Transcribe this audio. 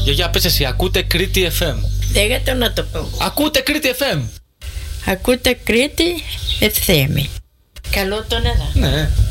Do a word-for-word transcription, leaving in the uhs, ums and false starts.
Γιαγιά, πες εσύ, ακούτε Κρήτη εφ εμ? Λέγατε να το πω. Ακούτε Κρήτη εφ εμ. Ακούτε Κρήτη εφ εμ. Καλό τον εδώ. Ναι.